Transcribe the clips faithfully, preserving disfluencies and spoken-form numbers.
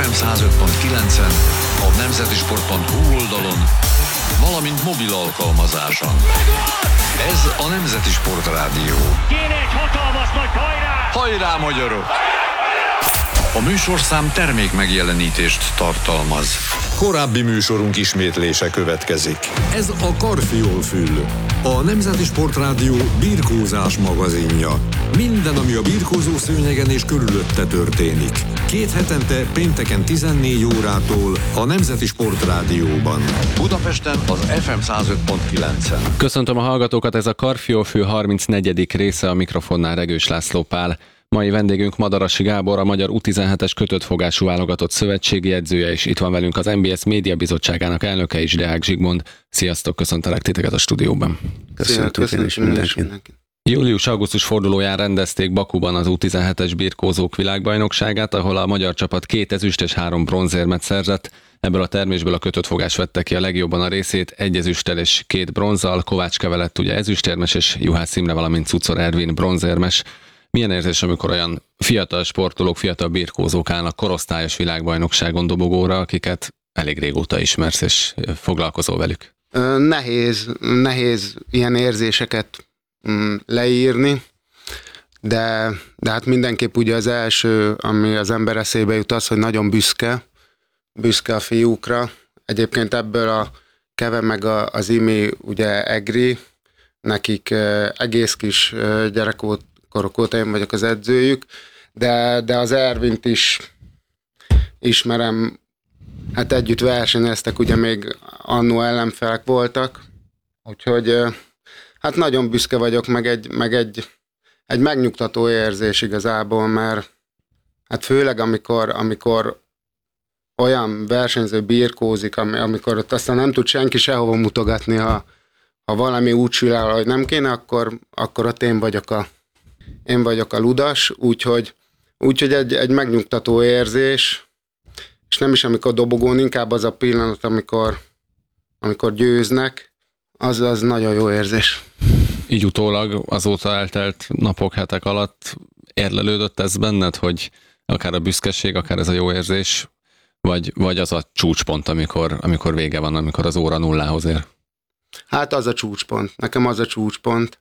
ef em száz öt pont kilencen, a nemzeti sport pont hu oldalon, valamint mobil alkalmazáson. Ez a Nemzeti Sport Rádió. Kéne egy hatalmas nagy hajrá! Hajrá, magyarok! A műsorszám termék megjelenítést tartalmaz. Korábbi műsorunk ismétlése következik. Ez a Karfiol-fül, a Nemzeti Sport Rádió birkózás magazinja. Minden, ami a birkózó szőnyegen és körülötte történik. Két hetente pénteken tizennégy órától a Nemzeti Sport Rádióban. Budapesten az ef em száz öt pont kilencen. Köszöntöm a hallgatókat, ez a Karfiol-fül harmincnegyedik része, a mikrofonnál Regős László Pál. Mai vendégünk Madarasi Gábor, a magyar U tizenhetes kötött fogású válogatott szövetségi edzője, és itt van velünk az en bé es Média Bizottságának elnöke is, Deák Zsigmond. Sziasztok, köszöntelek titeket a stúdióban. Köszöntök én is mindenki. Július-augusztus fordulóján rendezték Bakuban az U tizenhetes birkózók világbajnokságát, ahol a magyar csapat két ezüst és három bronzérmet szerzett. Ebből a termésből a kötött fogás vette ki a legjobban a részét, egy ezüsttel és két bronzzal. Kovács Keve lett ugye ezüstérmes, és Juhász Imre, valamint Cucor Ervin bronzérmes. Milyen érzés, amikor olyan fiatal sportolók, fiatal birkózók állnak korosztályos világbajnokságon dobogóra, akiket elég régóta ismersz és foglalkozol velük? Nehéz, nehéz ilyen érzéseket leírni, de, de hát mindenképp ugye az első, ami az ember eszébe jut, az, hogy nagyon büszke, büszke a fiúkra. Egyébként ebből a Keve meg a, az Imi, ugye Egri, nekik egész kis gyerekkoruk óta én vagyok az edzőjük, de, de az Ervint is ismerem, hát együtt versenyeztek, ugye még annó ellenfelek voltak, úgyhogy hát nagyon büszke vagyok, meg egy, meg egy, egy megnyugtató érzés igazából, mert hát főleg amikor, amikor olyan versenyző birkózik, amikor ott aztán nem tud senki sehova mutogatni, ha, ha valami úgy csinál, hogy nem kéne, akkor, akkor ott én vagyok a Én vagyok a ludas, úgyhogy, úgyhogy egy, egy megnyugtató érzés, és nem is amikor dobogón, inkább az a pillanat, amikor, amikor győznek, az, az nagyon jó érzés. Így utólag azóta eltelt napok, hetek alatt érlelődött ez benned, hogy akár a büszkeség, akár ez a jó érzés, vagy, vagy az a csúcspont, amikor, amikor vége van, amikor az óra nullához ér? Hát az a csúcspont. Nekem az a csúcspont.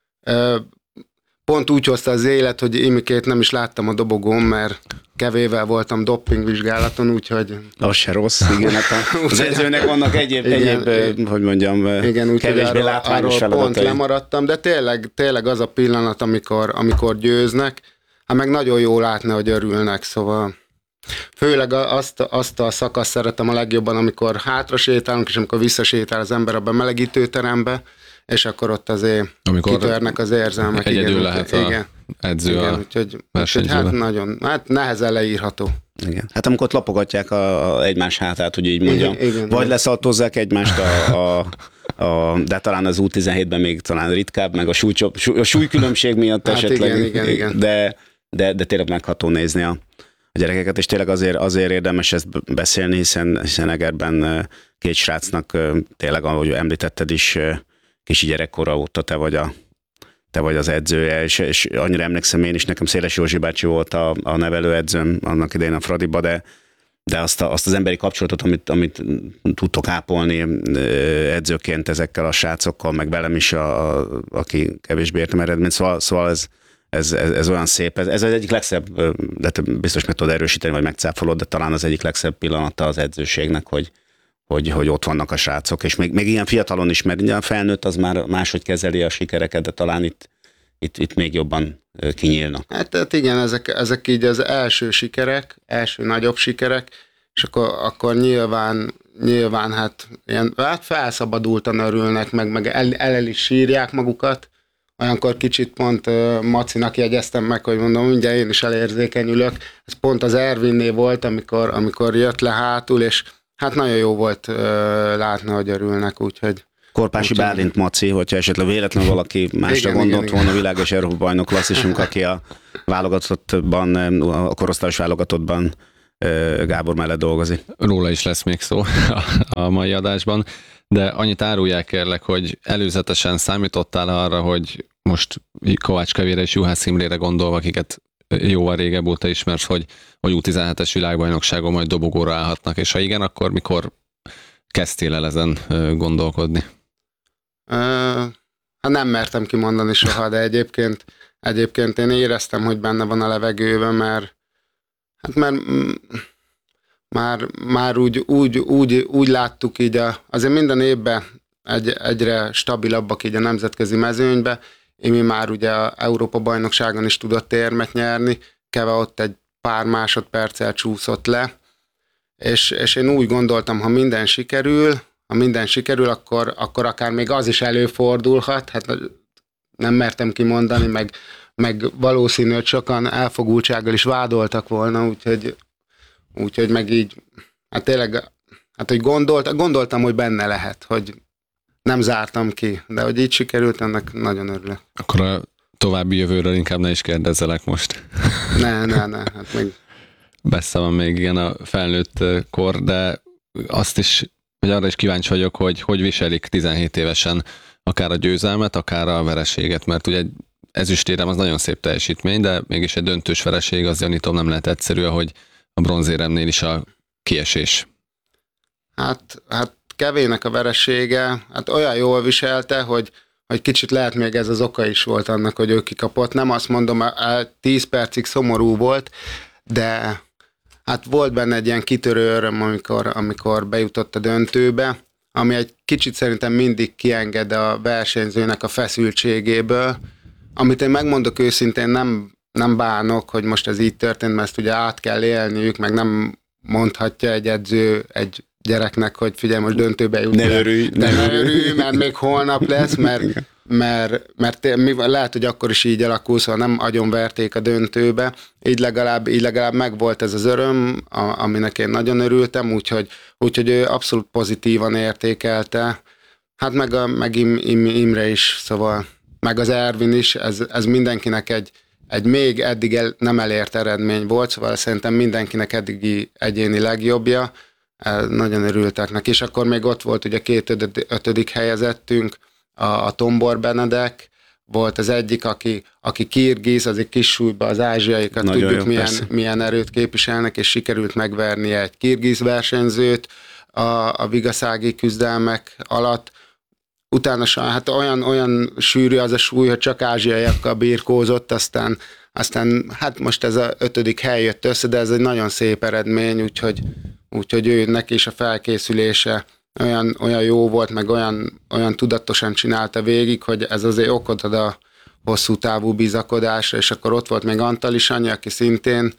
Pont úgy hozta az élet, hogy Imikét nem is láttam a dobogón, mert Kevével voltam doppingvizsgálaton, úgyhogy... Az se rossz, igen. Hát az edzőnek vannak egyéb, igen, egyéb hogy mondjam, igen, úgy, kevésbé arról, látványos arról feladatai. Pont lemaradtam, de tényleg, tényleg az a pillanat, amikor, amikor győznek, hát meg nagyon jó látni, hogy örülnek, szóval... Főleg azt, azt a szakaszt szeretem a legjobban, amikor hátra sétálunk, és amikor visszasétál az ember a bemelegítőterembe, és akkor ott azért amikor kitörnek az érzelmek. Egyedül igen, lehet úgy, a igen, edző igen, a úgyhogy, úgyhogy hát nagyon, hát nehezen leírható. Igen. Hát amikor ott lapogatják a, a egymás hátát, hogy így mondjam, igen, igen, vagy leszaltozzák egymást a, a, a, de talán az U tizenhétben még talán ritkább, meg a, súly, a súlykülönbség miatt hát esetleg, igen, igen, igen. De, de, de tényleg megható nézni a a gyerekeket, és tényleg azért, azért érdemes ezt beszélni, hiszen, hiszen Egerben két srácnak tényleg, ahogy említetted is, kicsi gyerekkora óta te vagy, a, te vagy az edzője, és, és annyira emlékszem én is, nekem Széles Józsi bácsi volt a, a nevelőedzőm annak idején a Fradiba, de, de azt, a, azt az emberi kapcsolatot, amit, amit tudtok ápolni edzőként ezekkel a srácokkal, meg velem is, a, a, aki kevésbé értem eredményt, szóval, szóval ez Ez, ez, ez olyan szép, ez, ez az egyik legszebb, de biztos meg tudod erősíteni, vagy megcáfolod, de talán az egyik legszebb pillanata az edzőségnek, hogy, hogy, hogy ott vannak a srácok, és még, még ilyen fiatalon is, mert a felnőtt az már máshogy kezeli a sikereket, de talán itt, itt, itt még jobban kinyílnak. Hát, tehát igen, ezek, ezek így az első sikerek, első nagyobb sikerek, és akkor, akkor nyilván, nyilván hát, ilyen, hát felszabadultan örülnek, meg, meg el, el is sírják magukat. Olyankor kicsit pont uh, Macinak jegyeztem meg, hogy mondom, ugye én is elérzékenyülök. Ez pont az Ervinné volt, amikor, amikor jött le hátul, és hát nagyon jó volt uh, látni, hogy örülnek, úgyhogy... Korpási úgyhogy... Bálint Maci, hogyha esetleg véletlenül valaki másra igen, gondolt igen, volna, igen. Világos Európa bajnok klasszisunk, aki a válogatottban, a korosztályos válogatottban Gábor mellett dolgozik. Róla is lesz még szó a mai adásban, de annyit árulják kérlek, hogy előzetesen számítottál arra, hogy most Kovács Kevére és Juhász Imrére gondolva, akiket jóval régebb óta ismersz, hogy, hogy U tizenhetes világbajnokságon majd dobogóra állhatnak, és ha igen, akkor mikor kezdtél el ezen gondolkodni? Uh, hát nem mertem kimondani soha, de egyébként, egyébként én éreztem, hogy benne van a levegőben, mert hát mert már, már úgy, úgy, úgy, úgy láttuk így, a, azért minden évben egy, egyre stabilabbak így a nemzetközi mezőnybe. Imi már ugye a Európa-bajnokságon is tudott érmet nyerni, Keve ott egy pár másodperccel csúszott le, és, és én úgy gondoltam, ha minden sikerül, ha minden sikerül, akkor, akkor akár még az is előfordulhat, hát nem mertem kimondani, meg, meg valószínű, hogy sokan elfogultsággal is vádoltak volna, úgyhogy, úgyhogy meg így, hát tényleg, hát hogy gondolt, gondoltam, hogy benne lehet, hogy nem zártam ki, de hogy így sikerült, ennek nagyon örülök. Akkor a további jövőről inkább ne is kérdezzelek most. Ne, ne, ne, hát még... Messze van még igen a felnőtt kor, de azt is, hogy arra is kíváncsi vagyok, hogy hogy viselik tizenhét évesen akár a győzelmet, akár a vereséget, mert ugye ezüstérem az nagyon szép teljesítmény, de mégis egy döntős vereség, az gyanítom nem lehet egyszerű, hogy a bronzéremnél is a kiesés. Hát, hát Kevének a veresége, hát olyan jól viselte, hogy, hogy kicsit lehet még ez az oka is volt annak, hogy ő kikapott. Nem azt mondom, tíz percig szomorú volt, de hát volt benne egy ilyen kitörő öröm, amikor, amikor bejutott a döntőbe, ami egy kicsit szerintem mindig kienged a versenyzőnek a feszültségéből, amit én megmondok őszintén, nem, nem bánok, hogy most ez így történt, mert ezt ugye át kell élniük, meg nem mondhatja egy edző egy gyereknek, hogy figyelj, most döntőbe jut. Ne örülj. De ne örülj, mert még holnap lesz, mert, mert, mert mi, lehet, hogy akkor is így alakul, szóval nem agyonverték a döntőbe. Így legalább, így legalább megvolt ez az öröm, a, aminek én nagyon örültem, úgyhogy, úgyhogy ő abszolút pozitívan értékelte. Hát meg, a, meg Im, Im, Imre is, szóval meg az Ervin is, ez, ez mindenkinek egy, egy még eddig el, nem elért eredmény volt, szóval szerintem mindenkinek eddigi egyéni legjobbja. Nagyon örültek neki, és akkor még ott volt ugye két ötödik helyezettünk, a, a Tombor Benedek, volt az egyik, aki, aki kirgiz, azért kis súlyban az ázsiaikat nagyon tudjuk, jó, milyen, milyen erőt képviselnek, és sikerült megvernie egy kirgiz versenyzőt a, a vigaszági küzdelmek alatt. Utána hát olyan, olyan sűrű az a súly, hogy csak ázsiaiakkal birkózott, aztán, aztán hát most ez a ötödik hely jött össze, de ez egy nagyon szép eredmény, úgyhogy Úgyhogy ő neki is a felkészülése olyan, olyan jó volt, meg olyan, olyan tudatosan csinálta végig, hogy ez azért okot ad a hosszú távú bizakodásra, és akkor ott volt még Antali Sanyi, aki szintén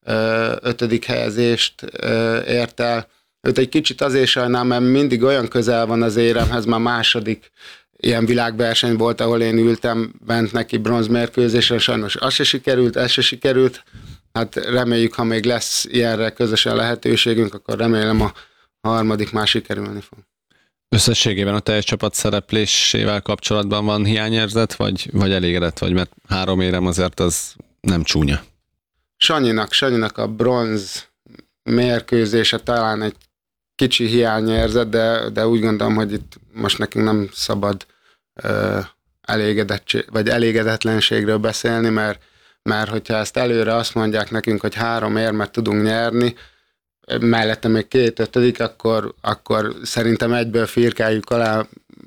ö, ötödik helyezést ö, ért el. Őt egy kicsit azért sajnálom, mert mindig olyan közel van az éremhez, már második ilyen világverseny volt, ahol én ültem bent neki bronzmérkőzésre, sajnos az se sikerült, ez se sikerült. Hát reméljük, ha még lesz ilyenre közösen lehetőségünk, akkor remélem a harmadik már sikerülni fog. Összességében a teljes csapat szereplésével kapcsolatban van hiányérzet, vagy, vagy elégedett vagy, mert három érem azért az nem csúnya. Sanyinak, Sanyinak a bronz mérkőzése talán egy kicsi hiányérzet, de, de úgy gondolom, hogy itt most nekünk nem szabad ö, elégedettség, vagy elégedetlenségről beszélni, mert mert hogyha ezt előre azt mondják nekünk, hogy három érmet tudunk nyerni, mellette még két ötödik, akkor, akkor szerintem egyből firkáljuk alá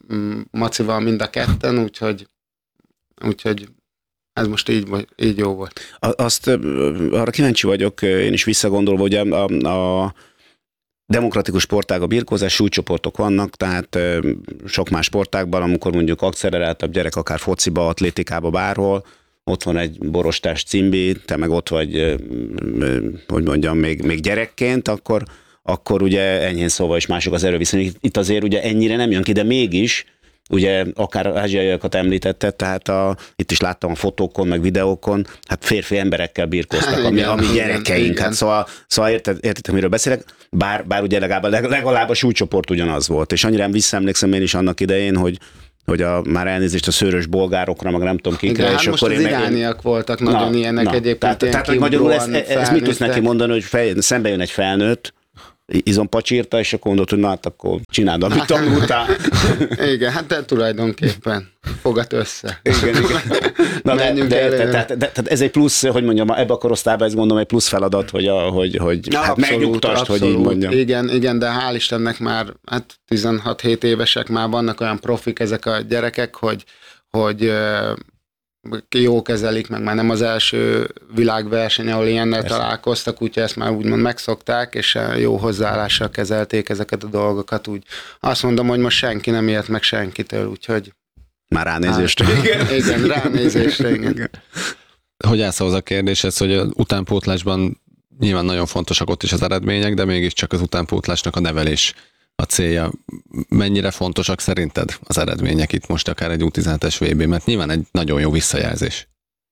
Macival mind a ketten, úgyhogy, úgyhogy ez most így, így jó volt. Azt arra kíváncsi vagyok, én is visszagondolva, hogy a, a, a demokratikus sportág, a birkózás, súlycsoportok vannak, tehát sok más sportágban, amikor mondjuk akceleráltabb gyerek, akár fociba, atlétikába, bárhol, ott van egy borostás cimbi, te meg ott vagy, hogy mondjam, még, még gyerekként, akkor, akkor ugye enyhén szóval is mások az erőviszony. Itt azért ugye ennyire nem jön ki, de mégis, ugye akár ázsiaiakat említetted, tehát a, itt is láttam a fotókon, meg videókon, hát férfi emberekkel birkóztak, ami, ami gyerekeink, igen. Hát szóval, szóval érted, érted, miről beszélek, bár, bár ugye legalább, legalább a súlycsoport ugyanaz volt, és annyira visszaemlékszem én is annak idején, hogy hogy a, már elnézést a szőrös bolgárokra, meg nem tudom kikre. Hát és most akkor az irániak voltak nagyon na, ilyenek na, egyébként. Tehát, tehát magyarul ez, ez mit tudsz neki mondani, hogy fel, szembe jön egy felnőtt, izompacsírta, és akkor mondott, hogy na hát akkor csináld, amit tanultál. Igen, hát de tulajdonképpen fogad össze. Igen, igen. Na de, de, de, de, de, de, tehát ez egy plusz, hogy mondjam, ebbe a korosztályban ezt gondolom egy plusz feladat, hogy, a, hogy, hogy ja, hát abszolút, megnyugtasd, abszolút. hogy így mondjam. Igen, igen, de hál' Istennek már hát tizenhat-hét évesek már vannak olyan profik ezek a gyerekek, hogy, hogy jó kezelik, meg már nem az első világverseny, ahol ilyennel Persze. találkoztak, úgyhogy ezt már úgymond megszokták, és jó hozzáállással kezelték ezeket a dolgokat. Úgy azt mondom, hogy most senki nem ilyet meg senkitől, úgyhogy... Már ránézésre. Hát, igen, igen, ránézésre, igen. Hogy állsz ahhoz a kérdéshez, hogy az utánpótlásban nyilván nagyon fontosak ott is az eredmények, de mégiscsak az utánpótlásnak a nevelés a célja. Mennyire fontosak szerinted az eredmények itt most akár egy U tizenhetes vé bé, mert nyilván egy nagyon jó visszajelzés.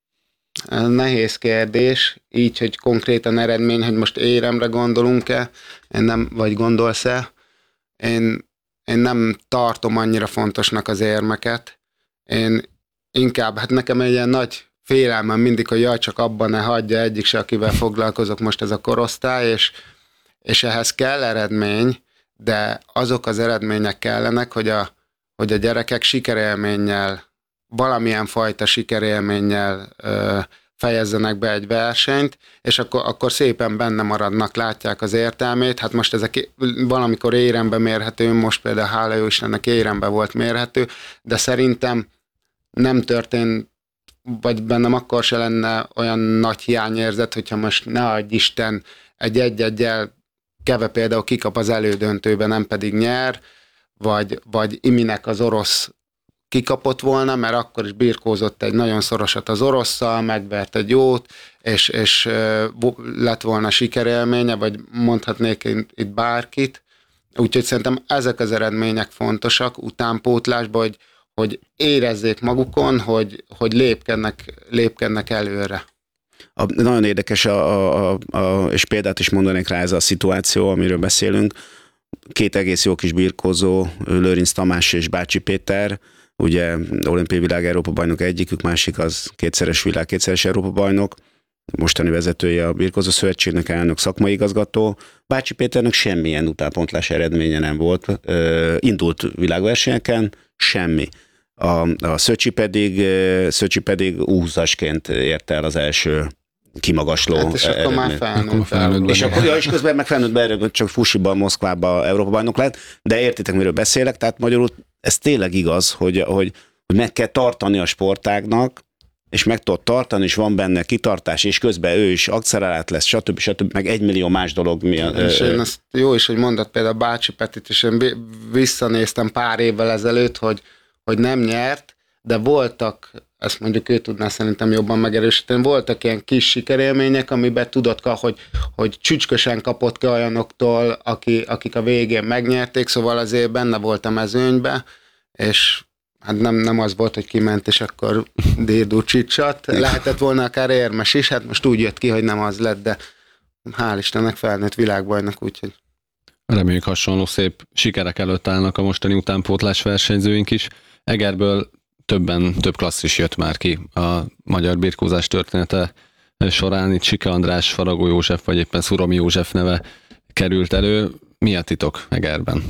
Nehéz kérdés, így, hogy konkrétan eredmény, hogy most éremre gondolunk-e, én nem, vagy gondolsz-e. Én, én nem tartom annyira fontosnak az érmeket. Én inkább, hát nekem egy ilyen nagy félelmem mindig, hogy jaj, csak abban ne hagyja egyik se, akivel foglalkozok most ez a korosztály, és, és ehhez kell eredmény, de azok az eredmények kellenek, hogy a, hogy a gyerekek sikerélménnyel, valamilyen fajta sikerélménnyel ö, fejezzenek be egy versenyt, és akkor, akkor szépen benne maradnak, látják az értelmét. Hát most ezek valamikor érembe mérhető, most például hála jó Istennek érembe volt mérhető, de szerintem nem történt, vagy bennem akkor se lenne olyan nagy hiányérzet, hogyha most ne adj Isten egy egy-egyel Keve például kikap az elődöntőben, nem pedig nyer, vagy, vagy Iminek az orosz kikapott volna, mert akkor is birkózott egy nagyon szorosat az orosszal, megvert egy jót, és, és lett volna sikerélménye, vagy mondhatnék itt bárkit. Úgyhogy szerintem ezek az eredmények fontosak utánpótlásban, hogy, hogy érezzék magukon, hogy, hogy lépkednek, lépkednek előre. A, nagyon érdekes, a, a, a, és példát is mondanék rá ez a szituáció, amiről beszélünk. Két egész jó kis birkózó, Lőrinc Tamás és Bácsi Péter, ugye olimpiai világ Európa-bajnok egyikük, másik az kétszeres világ, kétszeres Európa-bajnok, mostani vezetője a Birkózó Szövetségnek, elnök szakmai igazgató. Bácsi Péternek semmilyen utánpótlás eredménye nem volt. Ö, indult világversenyeken, semmi. A, a Szöcsi pedig, Szöcsi pedig U húszasként érte el az első kimagasló hát és akkor már felnőtt. felnőtt és akkor ja, és közben meg felnőtt be, csak Fusiban, Moszkvában Európa-bajnok lett, de értitek, miről beszélek, tehát magyarul ez tényleg igaz, hogy, hogy, hogy meg kell tartani a sportágnak, és meg tudod tartani, és van benne kitartás, és közben ő is akcelerát lesz, stb. stb. Meg egymillió más dolog. Mi a, és én ezt jó is, hogy mondod például Bácsi Petit, és én visszanéztem pár évvel ezelőtt, hogy, hogy nem nyert, de voltak, ezt mondjuk ő tudná szerintem jobban megerősíteni, voltak ilyen kis sikerélmények, amiben tudod, hogy, hogy csücskösen kapott ki olyanoktól, aki, akik a végén megnyerték, szóval azért benne volt a mezőnybe, és hát nem, nem az volt, hogy kiment, és akkor dérdú csicsat. Lehetett volna akár érmes is, hát most úgy jött ki, hogy nem az lett, de hál' Istennek felnőtt világbajnok, úgyhogy. Reméljük hasonló szép sikerek előtt állnak a mostani utánpótlás versenyzőink is. Egerből többen, több klasszis jött már ki a magyar birkózás története során. Itt Sike András, Faragó József, vagy éppen Szuromi József neve került elő. Mi a titok Egerben?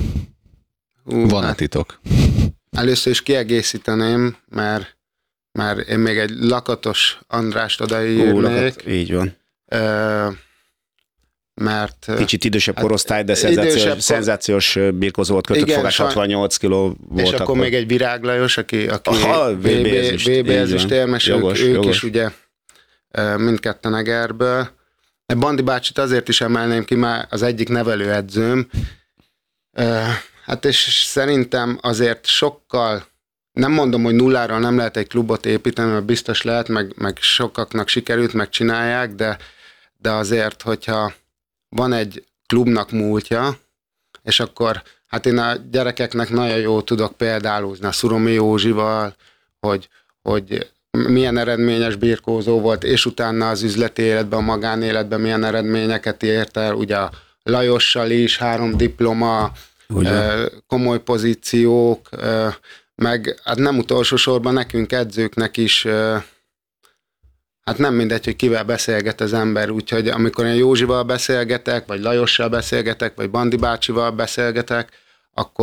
Uh, Van a titok? Először is kiegészíteném, mert, mert én még egy Lakatos Andrást odaírnék. Így van. Ö, mert... Kicsit idősebb korosztály, de szenzációs, idősebb, szenzációs birkózó volt, kötött fogás, hatvannyolc kiló volt. És akkor, akkor még egy Virág Lajos, aki, aki Aha, vé bé ezüst érmes, ők, ők is ugye mindketten Egerből. Bandi bácsit azért is emelném ki, már az egyik nevelőedzőm. Hát és szerintem azért sokkal, nem mondom, hogy nulláról nem lehet egy klubot építeni, mert biztos lehet, meg, meg sokaknak sikerült, meg csinálják, de, de azért, hogyha van egy klubnak múltja, és akkor hát én a gyerekeknek nagyon jó tudok példálózni a Szuromi Józsival, hogy, hogy milyen eredményes birkózó volt, és utána az üzleti életben, a magánéletben milyen eredményeket ért el, ugye a Lajossal is, három diploma, ugye, komoly pozíciók, meg hát nem utolsó sorban nekünk edzőknek is hát nem mindegy, hogy kivel beszélget az ember, úgyhogy amikor én Józsival beszélgetek, vagy Lajossal beszélgetek, vagy Bandi bácsival beszélgetek, akkor